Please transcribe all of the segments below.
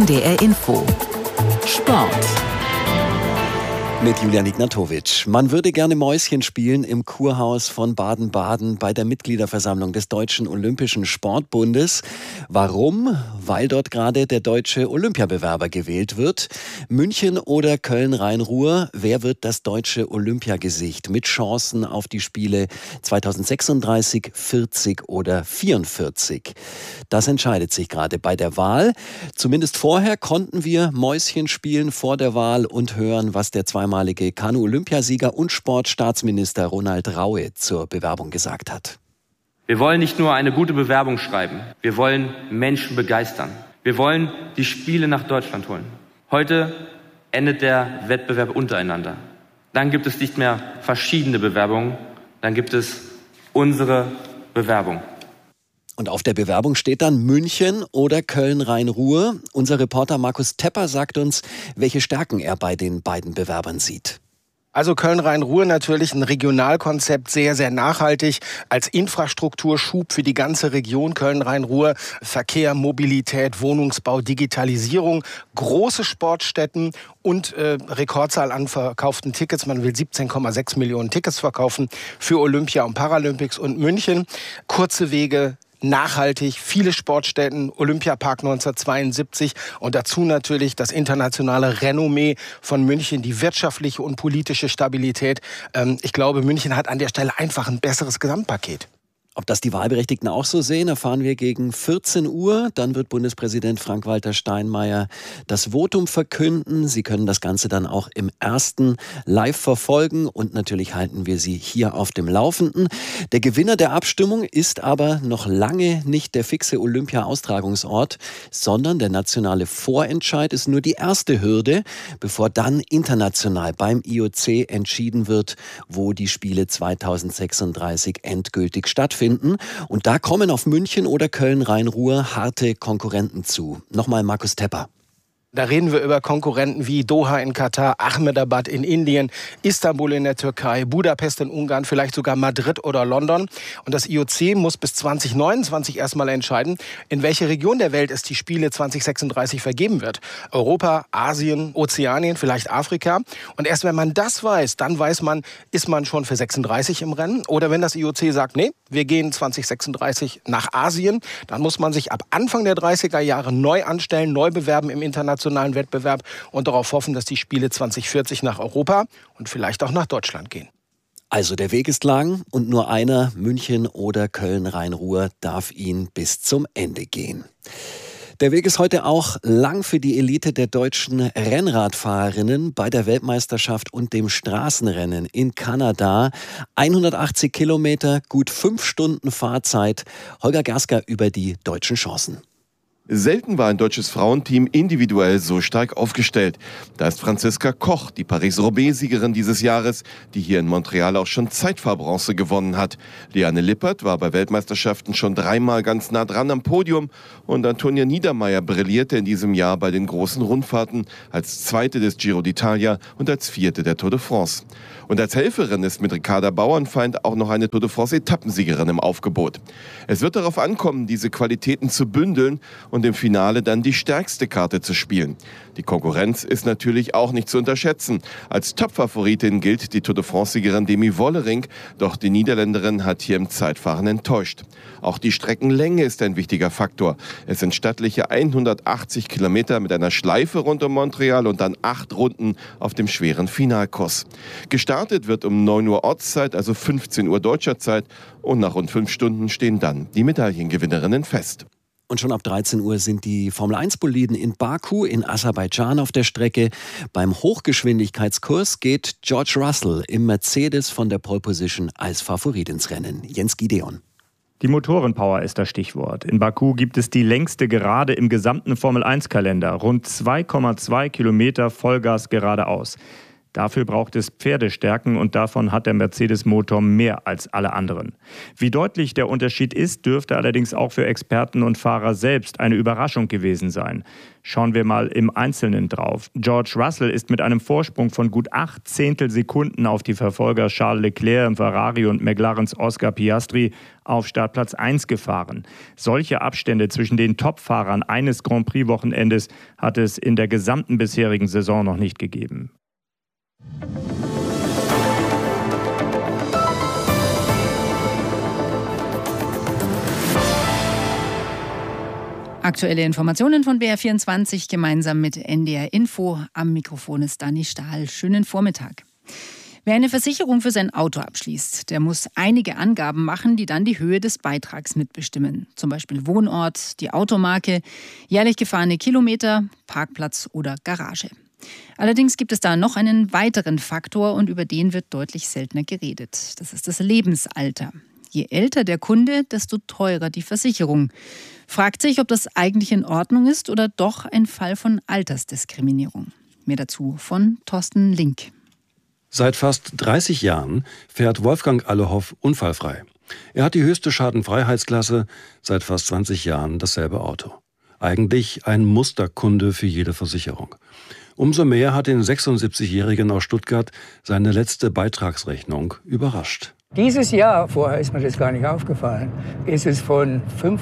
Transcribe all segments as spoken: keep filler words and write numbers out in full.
N D R Info Sport mit Julian Ignatowitsch. Man würde gerne Mäuschen spielen im Kurhaus von Baden-Baden bei der Mitgliederversammlung des Deutschen Olympischen Sportbundes. Warum? Weil dort gerade der deutsche Olympiabewerber gewählt wird. München oder Köln-Rhein-Ruhr? Wer wird das deutsche Olympiagesicht mit Chancen auf die Spiele zweitausendsechsunddreißig, vierzig oder vierundvierzig? Das entscheidet sich gerade bei der Wahl. Zumindest vorher konnten wir Mäuschen spielen vor der Wahl und hören, was der zweimal Kanu-Olympiasieger und Sportstaatsminister Ronald Raue zur Bewerbung gesagt hat. Wir wollen nicht nur eine gute Bewerbung schreiben, wir wollen Menschen begeistern. Wir wollen die Spiele nach Deutschland holen. Heute endet der Wettbewerb untereinander. Dann gibt es nicht mehr verschiedene Bewerbungen, dann gibt es unsere Bewerbung. Und auf der Bewerbung steht dann München oder Köln-Rhein-Ruhr. Unser Reporter Markus Tepper sagt uns, welche Stärken er bei den beiden Bewerbern sieht. Also Köln-Rhein-Ruhr natürlich ein Regionalkonzept, sehr, sehr nachhaltig, als Infrastrukturschub für die ganze Region Köln-Rhein-Ruhr. Verkehr, Mobilität, Wohnungsbau, Digitalisierung, große Sportstätten und äh, Rekordzahl an verkauften Tickets. Man will siebzehn Komma sechs Millionen Tickets verkaufen für Olympia und Paralympics und München. Kurze Wege, nachhaltig, viele Sportstätten, Olympiapark neunzehnhundertzweiundsiebzig und dazu natürlich das internationale Renommee von München, die wirtschaftliche und politische Stabilität. Ähm, ich glaube, München hat an der Stelle einfach ein besseres Gesamtpaket. Ob das die Wahlberechtigten auch so sehen, erfahren wir gegen vierzehn Uhr. Dann wird Bundespräsident Frank-Walter Steinmeier das Votum verkünden. Sie können das Ganze dann auch im Ersten live verfolgen und natürlich halten wir Sie hier auf dem Laufenden. Der Gewinner der Abstimmung ist aber noch lange nicht der fixe Olympia-Austragungsort, sondern der nationale Vorentscheid ist nur die erste Hürde, bevor dann international beim I O C entschieden wird, wo die Spiele zweitausendsechsunddreißig endgültig stattfinden. Und da kommen auf München oder Köln-Rhein-Ruhr harte Konkurrenten zu. Nochmal Markus Tepper. Da reden wir über Konkurrenten wie Doha in Katar, Ahmedabad in Indien, Istanbul in der Türkei, Budapest in Ungarn, vielleicht sogar Madrid oder London. Und das I O C muss bis zweitausendneunundzwanzig erstmal entscheiden, in welche Region der Welt es die Spiele zweitausendsechsunddreißig vergeben wird. Europa, Asien, Ozeanien, vielleicht Afrika. Und erst wenn man das weiß, dann weiß man, ist man schon für sechsunddreißig im Rennen. Oder wenn das I O C sagt, nee, wir gehen zweitausendsechsunddreißig nach Asien, dann muss man sich ab Anfang der dreißiger Jahre neu anstellen, neu bewerben im internationalen Wettbewerb und darauf hoffen, dass die Spiele zweitausendvierzig nach Europa und vielleicht auch nach Deutschland gehen. Also der Weg ist lang und nur einer, München oder Köln-Rhein-Ruhr, darf ihn bis zum Ende gehen. Der Weg ist heute auch lang für die Elite der deutschen Rennradfahrerinnen bei der Weltmeisterschaft und dem Straßenrennen in Kanada. hundertachtzig Kilometer, gut fünf Stunden Fahrzeit. Holger Gersker über die deutschen Chancen. Selten war ein deutsches Frauenteam individuell so stark aufgestellt. Da ist Franziska Koch, die Paris-Roubaix-Siegerin dieses Jahres, die hier in Montreal auch schon Zeitfahrbronze gewonnen hat. Liane Lippert war bei Weltmeisterschaften schon dreimal ganz nah dran am Podium und Antonia Niedermeier brillierte in diesem Jahr bei den großen Rundfahrten als Zweite des Giro d'Italia und als Vierte der Tour de France. Und als Helferin ist mit Ricarda Bauernfeind auch noch eine Tour de France-Etappensiegerin im Aufgebot. Es wird darauf ankommen, diese Qualitäten zu bündeln und im Finale dann die stärkste Karte zu spielen. Die Konkurrenz ist natürlich auch nicht zu unterschätzen. Als Topfavoritin gilt die Tour de France-Siegerin Demi Wollering, doch die Niederländerin hat hier im Zeitfahren enttäuscht. Auch die Streckenlänge ist ein wichtiger Faktor. Es sind stattliche hundertachtzig Kilometer mit einer Schleife rund um Montreal und dann acht Runden auf dem schweren Finalkurs. Gestartet wird um neun Uhr Ortszeit, also fünfzehn Uhr deutscher Zeit, und nach rund fünf Stunden stehen dann die Medaillengewinnerinnen fest. Und schon ab dreizehn Uhr sind die Formel eins Boliden in Baku in Aserbaidschan auf der Strecke. Beim Hochgeschwindigkeitskurs geht George Russell im Mercedes von der Pole Position als Favorit ins Rennen. Jens Gideon. Die Motorenpower ist das Stichwort. In Baku gibt es die längste Gerade im gesamten Formel eins Kalender. Rund zwei Komma zwei Kilometer Vollgas geradeaus. Dafür braucht es Pferdestärken und davon hat der Mercedes-Motor mehr als alle anderen. Wie deutlich der Unterschied ist, dürfte allerdings auch für Experten und Fahrer selbst eine Überraschung gewesen sein. Schauen wir mal im Einzelnen drauf. George Russell ist mit einem Vorsprung von gut acht Zehntelsekunden auf die Verfolger Charles Leclerc im Ferrari und McLarens Oscar Piastri auf Startplatz eins gefahren. Solche Abstände zwischen den Top-Fahrern eines Grand Prix-Wochenendes hat es in der gesamten bisherigen Saison noch nicht gegeben. Aktuelle Informationen von B R vierundzwanzig gemeinsam mit N D R Info. Am Mikrofon ist Dani Stahl. Schönen Vormittag. Wer eine Versicherung für sein Auto abschließt, der muss einige Angaben machen, die dann die Höhe des Beitrags mitbestimmen. Zum Beispiel Wohnort, die Automarke, jährlich gefahrene Kilometer, Parkplatz oder Garage. Allerdings gibt es da noch einen weiteren Faktor und über den wird deutlich seltener geredet. Das ist das Lebensalter. Je älter der Kunde, desto teurer die Versicherung. Fragt sich, ob das eigentlich in Ordnung ist oder doch ein Fall von Altersdiskriminierung. Mehr dazu von Thorsten Link. Seit fast dreißig Jahren fährt Wolfgang Allehoff unfallfrei. Er hat die höchste Schadenfreiheitsklasse, seit fast zwanzig Jahren dasselbe Auto. Eigentlich ein Musterkunde für jede Versicherung. Umso mehr hat den sechsundsiebzigjährigen aus Stuttgart seine letzte Beitragsrechnung überrascht. Dieses Jahr, vorher ist mir das gar nicht aufgefallen, ist es von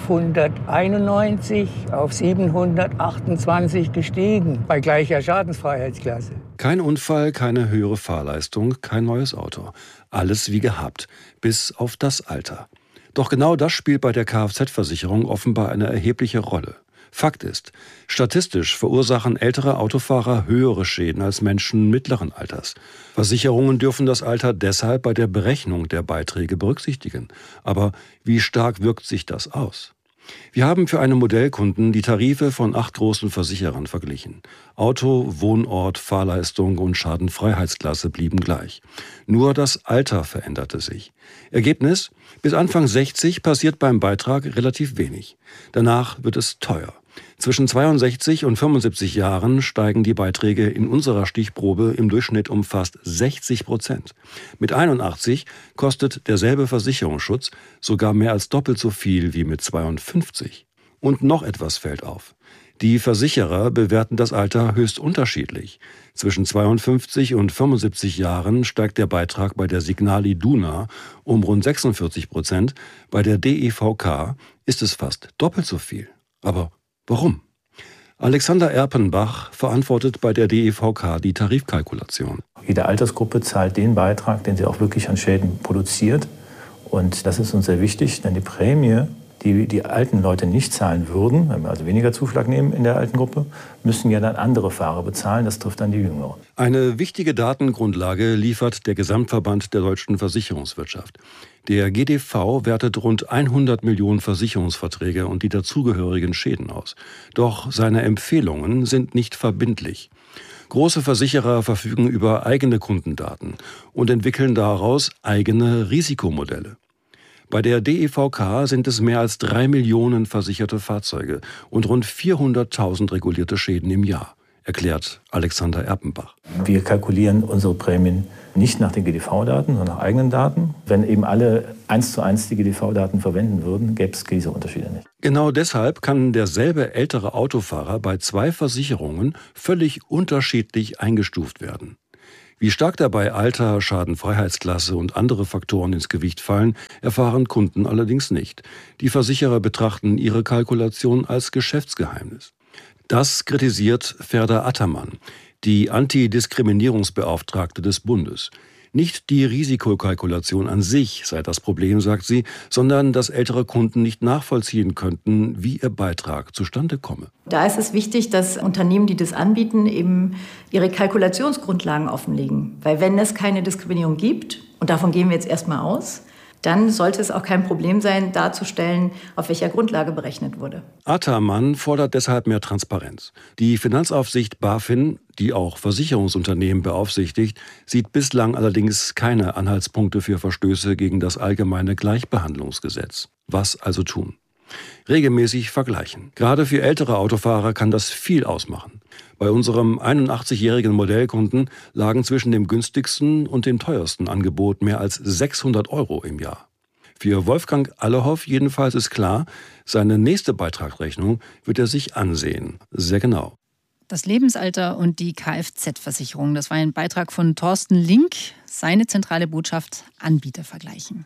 fünfhunderteinundneunzig auf siebenhundertachtundzwanzig gestiegen, bei gleicher Schadensfreiheitsklasse. Kein Unfall, keine höhere Fahrleistung, kein neues Auto. Alles wie gehabt, bis auf das Alter. Doch genau das spielt bei der Kfz-Versicherung offenbar eine erhebliche Rolle. Fakt ist, statistisch verursachen ältere Autofahrer höhere Schäden als Menschen mittleren Alters. Versicherungen dürfen das Alter deshalb bei der Berechnung der Beiträge berücksichtigen. Aber wie stark wirkt sich das aus? Wir haben für einen Modellkunden die Tarife von acht großen Versicherern verglichen. Auto, Wohnort, Fahrleistung und Schadenfreiheitsklasse blieben gleich. Nur das Alter veränderte sich. Ergebnis? Bis Anfang sechzig passiert beim Beitrag relativ wenig. Danach wird es teuer. Zwischen zweiundsechzig und fünfundsiebzig Jahren steigen die Beiträge in unserer Stichprobe im Durchschnitt um fast sechzig Prozent. Mit einundachtzig kostet derselbe Versicherungsschutz sogar mehr als doppelt so viel wie mit zweiundfünfzig. Und noch etwas fällt auf. Die Versicherer bewerten das Alter höchst unterschiedlich. Zwischen zweiundfünfzig und fünfundsiebzig Jahren steigt der Beitrag bei der Signal Iduna um rund sechsundvierzig Prozent. Bei der D E V K ist es fast doppelt so viel. Aber warum? Alexander Erpenbach verantwortet bei der D E V K die Tarifkalkulation. Jede Altersgruppe zahlt den Beitrag, den sie auch wirklich an Schäden produziert. Und das ist uns sehr wichtig, denn die Prämie, die die alten Leute nicht zahlen würden, wenn wir also weniger Zuschlag nehmen in der alten Gruppe, müssen ja dann andere Fahrer bezahlen. Das trifft dann die Jüngeren. Eine wichtige Datengrundlage liefert der Gesamtverband der deutschen Versicherungswirtschaft. Der G D V wertet rund hundert Millionen Versicherungsverträge und die dazugehörigen Schäden aus. Doch seine Empfehlungen sind nicht verbindlich. Große Versicherer verfügen über eigene Kundendaten und entwickeln daraus eigene Risikomodelle. Bei der D E V K sind es mehr als drei Millionen versicherte Fahrzeuge und rund vierhunderttausend regulierte Schäden im Jahr, erklärt Alexander Erpenbach. Wir kalkulieren unsere Prämien nicht nach den G D V-Daten, sondern nach eigenen Daten. Wenn eben alle eins zu eins die G D V-Daten verwenden würden, gäbe es diese Unterschiede nicht. Genau deshalb kann derselbe ältere Autofahrer bei zwei Versicherungen völlig unterschiedlich eingestuft werden. Wie stark dabei Alter, Schadenfreiheitsklasse und andere Faktoren ins Gewicht fallen, erfahren Kunden allerdings nicht. Die Versicherer betrachten ihre Kalkulation als Geschäftsgeheimnis. Das kritisiert Ferda Attermann, die Antidiskriminierungsbeauftragte des Bundes. Nicht die Risikokalkulation an sich sei das Problem, sagt sie, sondern dass ältere Kunden nicht nachvollziehen könnten, wie ihr Beitrag zustande komme. Da ist es wichtig, dass Unternehmen, die das anbieten, eben ihre Kalkulationsgrundlagen offenlegen. Weil wenn es keine Diskriminierung gibt, und davon gehen wir jetzt erstmal aus, dann sollte es auch kein Problem sein, darzustellen, auf welcher Grundlage berechnet wurde. Attermann fordert deshalb mehr Transparenz. Die Finanzaufsicht BaFin, die auch Versicherungsunternehmen beaufsichtigt, sieht bislang allerdings keine Anhaltspunkte für Verstöße gegen das allgemeine Gleichbehandlungsgesetz. Was also tun? Regelmäßig vergleichen. Gerade für ältere Autofahrer kann das viel ausmachen. Bei unserem einundachtzigjährigen Modellkunden lagen zwischen dem günstigsten und dem teuersten Angebot mehr als sechshundert Euro im Jahr. Für Wolfgang Allerhoff jedenfalls ist klar, seine nächste Beitragsrechnung wird er sich ansehen. Sehr genau. Das Lebensalter und die Kfz-Versicherung. Das war ein Beitrag von Thorsten Link. Seine zentrale Botschaft: Anbieter vergleichen.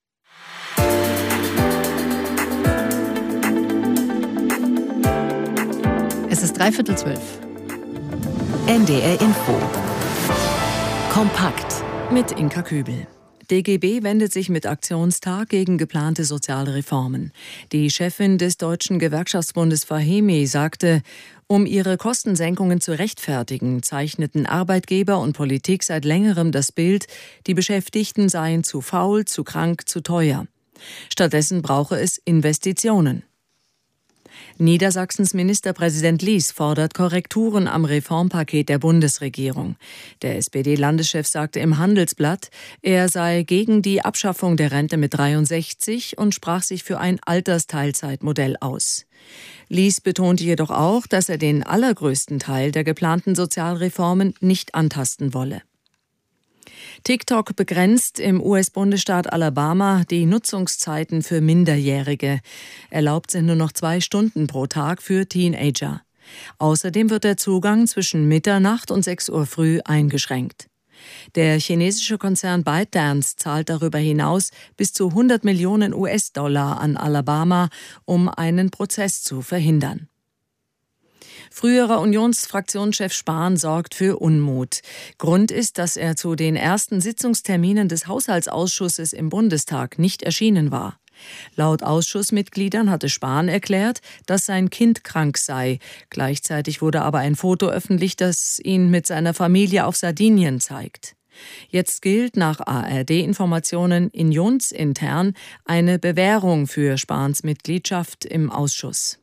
Es ist dreiviertel zwölf. N D R Info. Kompakt mit Inka Kübel. D G B wendet sich mit Aktionstag gegen geplante soziale Reformen. Die Chefin des Deutschen Gewerkschaftsbundes Fahemi sagte, um ihre Kostensenkungen zu rechtfertigen, zeichneten Arbeitgeber und Politik seit längerem das Bild, die Beschäftigten seien zu faul, zu krank, zu teuer. Stattdessen brauche es Investitionen. Niedersachsens Ministerpräsident Lies fordert Korrekturen am Reformpaket der Bundesregierung. Der S P D-Landeschef sagte im Handelsblatt, er sei gegen die Abschaffung der Rente mit dreiundsechzig und sprach sich für ein Altersteilzeitmodell aus. Lies betonte jedoch auch, dass er den allergrößten Teil der geplanten Sozialreformen nicht antasten wolle. TikTok begrenzt im U S-Bundesstaat Alabama die Nutzungszeiten für Minderjährige. Erlaubt sind nur noch zwei Stunden pro Tag für Teenager. Außerdem wird der Zugang zwischen Mitternacht und sechs Uhr früh eingeschränkt. Der chinesische Konzern ByteDance zahlt darüber hinaus bis zu hundert Millionen U S-Dollar an Alabama, um einen Prozess zu verhindern. Früherer Unionsfraktionschef Spahn sorgt für Unmut. Grund ist, dass er zu den ersten Sitzungsterminen des Haushaltsausschusses im Bundestag nicht erschienen war. Laut Ausschussmitgliedern hatte Spahn erklärt, dass sein Kind krank sei. Gleichzeitig wurde aber ein Foto öffentlich, das ihn mit seiner Familie auf Sardinien zeigt. Jetzt gilt nach A R D-Informationen unionsintern eine Bewährung für Spahns Mitgliedschaft im Ausschuss.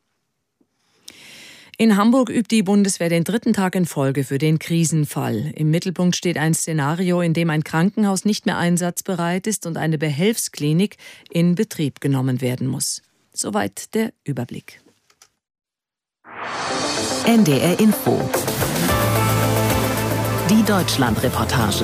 In Hamburg übt die Bundeswehr den dritten Tag in Folge für den Krisenfall. Im Mittelpunkt steht ein Szenario, in dem ein Krankenhaus nicht mehr einsatzbereit ist und eine Behelfsklinik in Betrieb genommen werden muss. Soweit der Überblick. N D R Info. Die Deutschland-Reportage.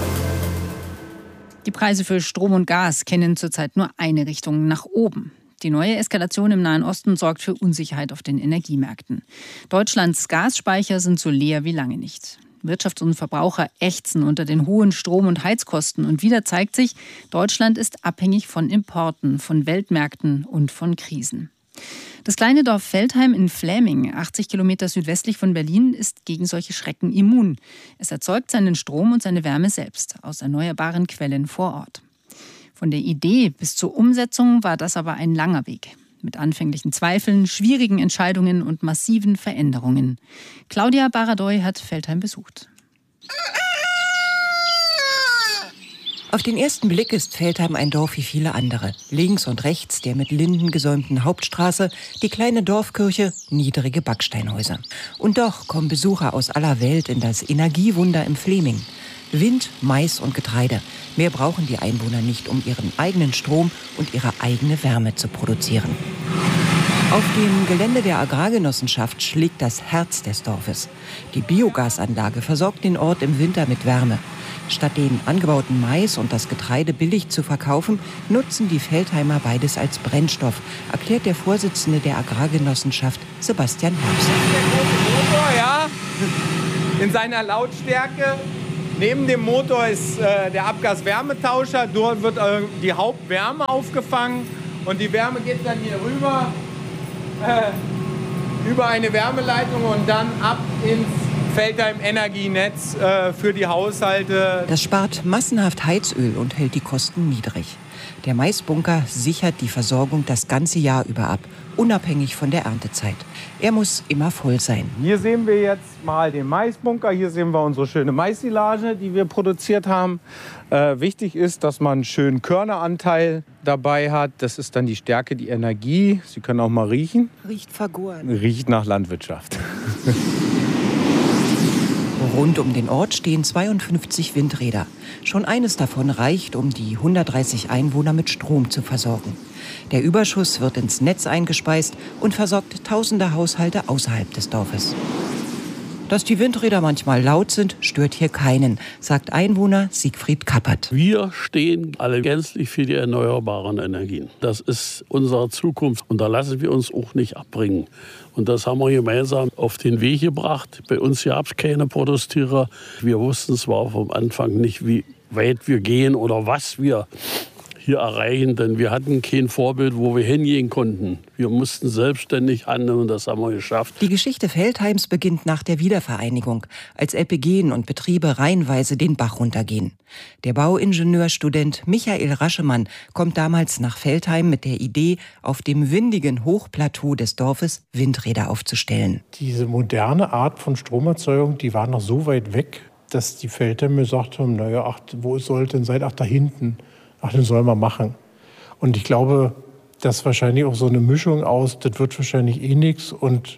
Die Preise für Strom und Gas kennen zurzeit nur eine Richtung: nach oben. Die neue Eskalation im Nahen Osten sorgt für Unsicherheit auf den Energiemärkten. Deutschlands Gasspeicher sind so leer wie lange nicht. Wirtschaft und Verbraucher ächzen unter den hohen Strom- und Heizkosten. Und wieder zeigt sich, Deutschland ist abhängig von Importen, von Weltmärkten und von Krisen. Das kleine Dorf Veltheim in Fläming, achtzig Kilometer südwestlich von Berlin, ist gegen solche Schrecken immun. Es erzeugt seinen Strom und seine Wärme selbst aus erneuerbaren Quellen vor Ort. Von der Idee bis zur Umsetzung war das aber ein langer Weg. Mit anfänglichen Zweifeln, schwierigen Entscheidungen und massiven Veränderungen. Claudia Baradoy hat Veltheim besucht. Auf den ersten Blick ist Veltheim ein Dorf wie viele andere. Links und rechts der mit Linden gesäumten Hauptstraße, die kleine Dorfkirche, niedrige Backsteinhäuser. Und doch kommen Besucher aus aller Welt in das Energiewunder im Fläming. Wind, Mais und Getreide. Mehr brauchen die Einwohner nicht, um ihren eigenen Strom und ihre eigene Wärme zu produzieren. Auf dem Gelände der Agrargenossenschaft schlägt das Herz des Dorfes. Die Biogasanlage versorgt den Ort im Winter mit Wärme. Statt den angebauten Mais und das Getreide billig zu verkaufen, nutzen die Veltheimer beides als Brennstoff, erklärt der Vorsitzende der Agrargenossenschaft, Sebastian Herbst. Der große Motor, ja, in seiner Lautstärke. Neben dem Motor ist äh, der Abgaswärmetauscher. Dort wird äh, die Hauptwärme aufgefangen und die Wärme geht dann hier rüber äh, über eine Wärmeleitung und dann ab ins Veltheim Energienetz äh, für die Haushalte. Das spart massenhaft Heizöl und hält die Kosten niedrig. Der Maisbunker sichert die Versorgung das ganze Jahr über ab, unabhängig von der Erntezeit. Er muss immer voll sein. Hier sehen wir jetzt mal den Maisbunker. Hier sehen wir unsere schöne Maissilage, die wir produziert haben. Äh, wichtig ist, dass man einen schönen Körneranteil dabei hat. Das ist dann die Stärke, die Energie. Sie können auch mal riechen. Riecht vergoren. Riecht nach Landwirtschaft. Rund um den Ort stehen zweiundfünfzig Windräder. Schon eines davon reicht, um die hundertdreißig Einwohner mit Strom zu versorgen. Der Überschuss wird ins Netz eingespeist und versorgt tausende Haushalte außerhalb des Dorfes. Dass die Windräder manchmal laut sind, stört hier keinen, sagt Einwohner Siegfried Kappert. Wir stehen alle gänzlich für die erneuerbaren Energien. Das ist unsere Zukunft und da lassen wir uns auch nicht abbringen. Und das haben wir gemeinsam auf den Weg gebracht. Bei uns gab es keine Protestierer. Wir wussten zwar vom Anfang nicht, wie weit wir gehen oder was wir hier erreichen, denn wir hatten kein Vorbild, wo wir hingehen konnten. Wir mussten selbstständig handeln und das haben wir geschafft. Die Geschichte Veltheims beginnt nach der Wiedervereinigung, als L P G'en und Betriebe reihenweise den Bach runtergehen. Der Bauingenieurstudent Michael Raschemann kommt damals nach Veltheim mit der Idee, auf dem windigen Hochplateau des Dorfes Windräder aufzustellen. Diese moderne Art von Stromerzeugung, die war noch so weit weg, dass die Veltheimer gesagt haben, naja, ach, wo soll denn sein? Ach, da hinten. Ach, den soll man machen. Und ich glaube, dass wahrscheinlich auch so eine Mischung aus, das wird wahrscheinlich eh nichts und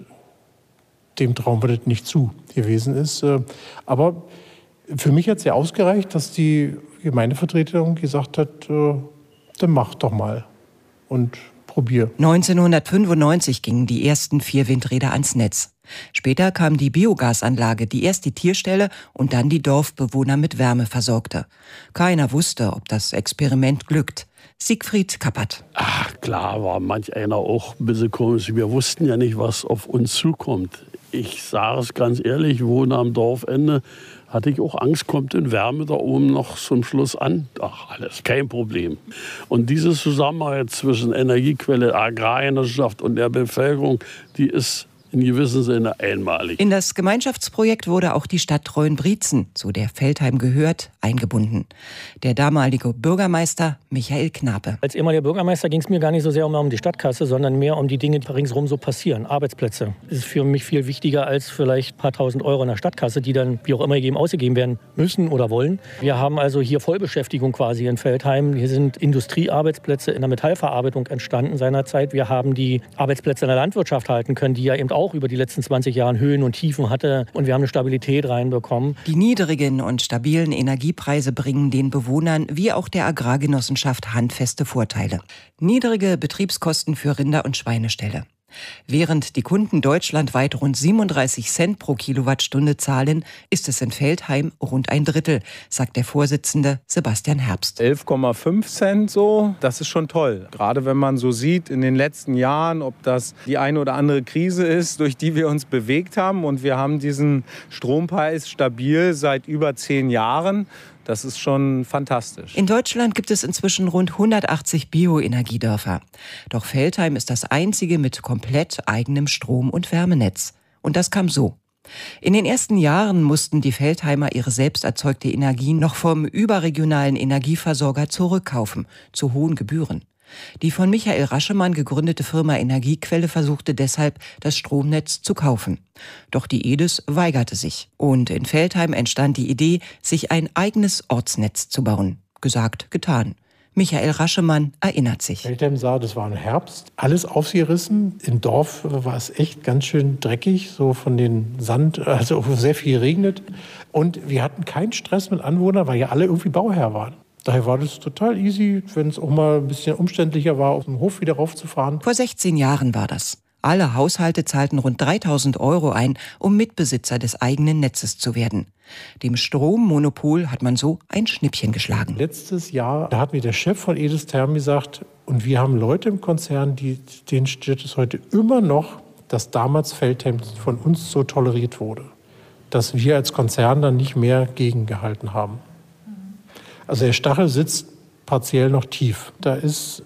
dem trauen wir das nicht zu gewesen ist. Aber für mich hat es ja ausgereicht, dass die Gemeindevertretung gesagt hat, dann mach doch mal und probier. neunzehnhundertfünfundneunzig gingen die ersten vier Windräder ans Netz. Später kam die Biogasanlage, die erst die Tierställe und dann die Dorfbewohner mit Wärme versorgte. Keiner wusste, ob das Experiment glückt. Siegfried Kappert. Ach, klar war manch einer auch ein bisschen komisch. Wir wussten ja nicht, was auf uns zukommt. Ich sage es ganz ehrlich, ich wohne am Dorfende. Hatte ich auch Angst, kommt denn Wärme da oben noch zum Schluss an? Ach, alles kein Problem. Und diese Zusammenarbeit zwischen Energiequelle, Agrarwirtschaft und der Bevölkerung, die ist in gewissem Sinne einmalig. In das Gemeinschaftsprojekt wurde auch die Stadt Treuenbrietzen, zu der Veltheim gehört, eingebunden. Der damalige Bürgermeister Michael Knape. Als ehemaliger Bürgermeister ging es mir gar nicht so sehr um die Stadtkasse, sondern mehr um die Dinge, die ringsherum so passieren. Arbeitsplätze. Das ist für mich viel wichtiger als vielleicht ein paar tausend Euro in der Stadtkasse, die dann wie auch immer gegeben ausgegeben werden müssen oder wollen. Wir haben also hier Vollbeschäftigung quasi in Veltheim. Hier sind Industriearbeitsplätze in der Metallverarbeitung entstanden seinerzeit. Wir haben die Arbeitsplätze in der Landwirtschaft halten können, die ja eben auch über die letzten zwanzig Jahre Höhen und Tiefen hatte. Und wir haben eine Stabilität reinbekommen. Die niedrigen und stabilen Energiepreise bringen den Bewohnern wie auch der Agrargenossenschaft handfeste Vorteile. Niedrige Betriebskosten für Rinder- und Schweineställe. Während die Kunden deutschlandweit rund siebenunddreißig Cent pro Kilowattstunde zahlen, ist es in Veltheim rund ein Drittel, sagt der Vorsitzende Sebastian Herbst. elf Komma fünf Cent so, das ist schon toll. Gerade wenn man so sieht in den letzten Jahren, ob das die eine oder andere Krise ist, durch die wir uns bewegt haben. Und wir haben diesen Strompreis stabil seit über zehn Jahren. Das ist schon fantastisch. In Deutschland gibt es inzwischen rund hundertachtzig Bioenergiedörfer. Doch Veltheim ist das einzige mit komplett eigenem Strom- und Wärmenetz. Und das kam so. In den ersten Jahren mussten die Veltheimer ihre selbst erzeugte Energie noch vom überregionalen Energieversorger zurückkaufen, zu hohen Gebühren. Die von Michael Raschemann gegründete Firma Energiequelle versuchte deshalb, das Stromnetz zu kaufen. Doch die E D I S weigerte sich. Und in Veltheim entstand die Idee, sich ein eigenes Ortsnetz zu bauen. Gesagt, getan. Michael Raschemann erinnert sich. Veltheim sah, das war ein Herbst, alles aufgerissen. Im Dorf war es echt ganz schön dreckig, so von den Sand, also sehr viel regnet. Und wir hatten keinen Stress mit Anwohnern, weil ja alle irgendwie Bauherr waren. Daher war das total easy, wenn es auch mal ein bisschen umständlicher war, auf dem Hof wieder raufzufahren. Vor sechzehn Jahren war das. Alle Haushalte zahlten rund dreitausend Euro ein, um Mitbesitzer des eigenen Netzes zu werden. Dem Strommonopol hat man so ein Schnippchen geschlagen. Letztes Jahr, da hat mir der Chef von Edis Therm gesagt, und wir haben Leute im Konzern, die, denen steht es heute immer noch, dass damals Veltheim von uns so toleriert wurde, dass wir als Konzern dann nicht mehr gegengehalten haben. Also der Stachel sitzt partiell noch tief. Da ist